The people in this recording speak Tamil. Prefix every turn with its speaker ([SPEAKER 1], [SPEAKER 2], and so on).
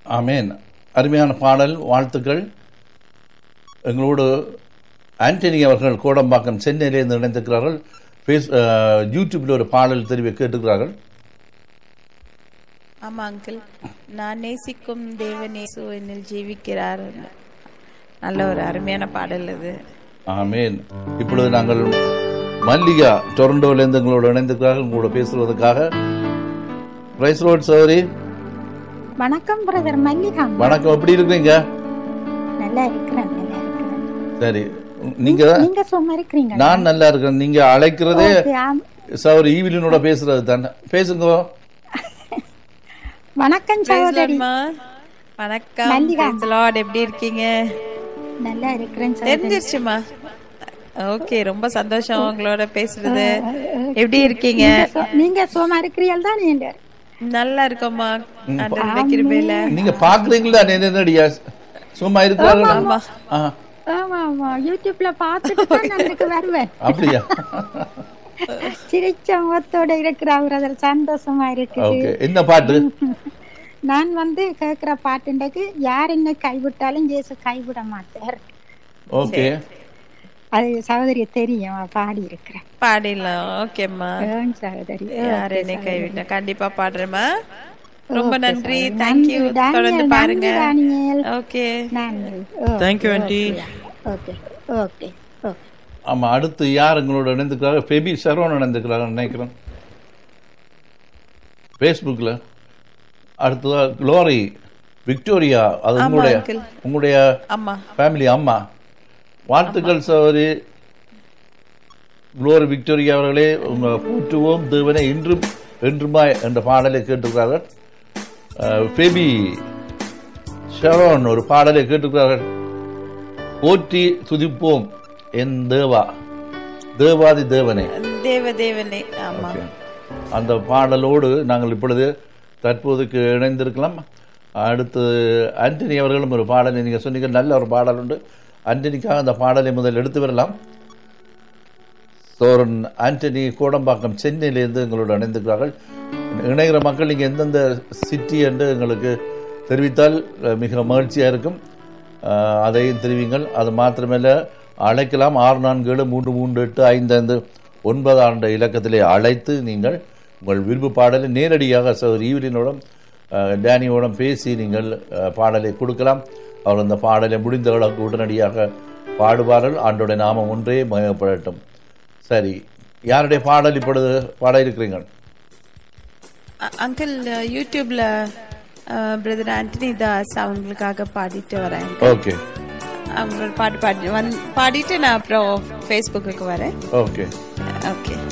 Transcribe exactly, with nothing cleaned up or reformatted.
[SPEAKER 1] ஆமேன். அருமையான பாடல், வாழ்த்துக்கள். எங்களோடு ஆண்டனி அவர்கள் கோடம்பாக்கம் சென்னையிலிருந்து இணைந்திருக்கிறார்கள். ஃபேஸ் யூடியூப்பில் ஒரு பாடல் தெரிவி கேட்டுக்கிறார்கள்.
[SPEAKER 2] ஆமா அங்கிள், நான் நேசிக்கும் தேவனேசு என்னில் ஜீவிக்கிறார். நல்ல ஒரு அருமையான பாடல் இது.
[SPEAKER 1] ஆமேன். இப்பொழுது நாங்கள் மல்லிகா டொரண்டோவிலிருந்து எங்களோடு இணைந்திருக்கிறார்கள். உங்களோட பேசுவதற்காக. பிரைஸ் ரோட் சௌரி.
[SPEAKER 3] வணக்கம் பிரதர் மல்லிகா.
[SPEAKER 1] வணக்கம், எப்படி இருக்கீங்க?
[SPEAKER 3] நல்லா இருக்கிறேன், நல்லா இருக்கிறேன்.
[SPEAKER 1] சரி, நீங்க
[SPEAKER 3] நீங்க சும்மா இருக்கீங்க?
[SPEAKER 1] நான் நல்லா இருக்கேன். நீங்க அழைக்கிறதே சௌரி ஈவிலினோட பேசுறது தானே. பேசுங்க.
[SPEAKER 3] வணக்கம் சகோதரி.
[SPEAKER 2] வணக்கம் மல்லிகா. லார்ட், எப்படி இருக்கீங்க?
[SPEAKER 3] நல்லா இருக்கிறேன்.
[SPEAKER 2] தெரிஞ்சிருச்சுமா. ஓகே, ரொம்ப சந்தோஷம் உங்களோட பேசுறது. எப்படி இருக்கீங்க?
[SPEAKER 3] நீங்க சும்மா இருக்கிறீர்கள் தான்? நீங்க
[SPEAKER 2] நல்லா இருக்கோம்மா, ஆண்டவருடைய கிருபையில.
[SPEAKER 1] நீங்க பாக்குறீங்களா? என்னடியா சும்மா இருக்கிறாங்க?
[SPEAKER 3] ஆமா ஆமா ஆமா, யூடியூப்ல பார்த்துட்டு தான் எனக்கு வருவேன்.
[SPEAKER 1] அப்படியா?
[SPEAKER 3] சிரிச்ச முகத்தோட இருக்கிற பிரதர், சந்தோஷமா இருக்கு.
[SPEAKER 1] ஓகே, என்ன பாட்டு?
[SPEAKER 3] நான் வந்து கேக்குற பாட்டுக்கு யார் என்ன கைவிட்டாலும் இயேசு கைவிட மாட்டார்.
[SPEAKER 1] ஓகே,
[SPEAKER 3] அது சகோதரி தெரியும், பாடி இருக்கிறேன்.
[SPEAKER 2] பாடிடலாம். ஓகேம்மா
[SPEAKER 3] சகோதரி.
[SPEAKER 2] யார் என்னை கைவிட்டா கண்டிப்பா பாடுறேம்மா. ரொம்ப நன்றி. தேங்க்யூ. தொடர்ந்து பாருங்க. ஓகே,
[SPEAKER 3] நன்றி.
[SPEAKER 2] Thank you aunty.
[SPEAKER 3] Okay okay.
[SPEAKER 1] ஆமா, அடுத்து யார் எங்களோட இணைந்துக்கிறாங்க? பெபி சரவணன் இணைந்துக்கிறாங்க நினைக்கிறேன் பேஸ்புக்ல. அடுத்ததா குளோரி விக்டோரியா, அது உங்களுடைய உங்களுடைய ஃபேமிலி அம்மா. வாழ்த்துக்கள் சகோதரி குளோரி விக்டோரியா அவர்களே. போற்றுவோம் தேவனை இன்றும் என்றுமாய் என்ற பாடலை கேட்டுக்கிறார்கள். பெபி ஷரோன் ஒரு பாடலை கேட்டுக்கிறார்கள். போற்றி துதிப்போம் என் தேவா, தேவாதி தேவனே,
[SPEAKER 2] தேவ தேவனே. ஆமா,
[SPEAKER 1] அந்த பாடலோடு நாங்கள் இப்பொழுது தற்போதுக்கு இணைந்திருக்கலாம். அடுத்து ஆண்டனி அவர்களும் ஒரு பாடலை நீங்க சொன்னீங்க, நல்ல ஒரு பாடல் உண்டு. ஆண்டனிக்காக அந்த பாடலை முதல் எடுத்து வரலாம். சோரன் ஆண்டனி கோடம்பாக்கம் சென்னையிலிருந்து எங்களோடு இணைந்திருக்கிறார்கள். இணைகிற மக்கள் நீங்கள் எந்தெந்த சிட்டி என்று எங்களுக்கு தெரிவித்தால் மிக மகிழ்ச்சியாக இருக்கும். அதையும் தெரிவிங்கள். அது மாத்திரமல்ல, அழைக்கலாம். ஆறு நான்கு ஏழு மூன்று மூன்று எட்டு ஐந்து ஐந்து ஒன்பது ஆண்டு இலக்கத்திலே அழைத்து நீங்கள் உங்கள் விருப்பு பாடலை நேரடியாக சகோதரி ஈவிலினோடும் டேனியோடும் பேசி நீங்கள் பாடலை கொடுக்கலாம். அவர் அந்த பாடலை முடிந்த அளவுக்கு உடனடியாக பாடுவார்கள். ஆண்டோடைய நாமம் ஒன்றே மகிமைப்படட்டும். சரி, யாருடைய பாடல் இப்பொழுது பாட இருக்கிறீங்க?
[SPEAKER 2] அங்கிள், யூடியூப்ல பிரதர் ஆண்டனி தாஸ் அவங்களுக்காக பாடிட்டு வரேன்.
[SPEAKER 1] ஓகே,
[SPEAKER 2] அவங்களோட பாட்டு பாடி பாடிட்டு நான் அப்புறம் ஃபேஸ்புக்கு வரேன்.
[SPEAKER 1] Okay
[SPEAKER 2] okay.